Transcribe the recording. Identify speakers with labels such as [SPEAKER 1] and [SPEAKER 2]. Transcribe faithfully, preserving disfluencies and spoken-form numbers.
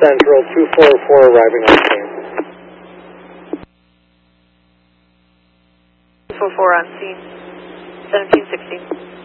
[SPEAKER 1] Central, two four four arriving on scene.
[SPEAKER 2] two four four on scene, seventeen sixteen.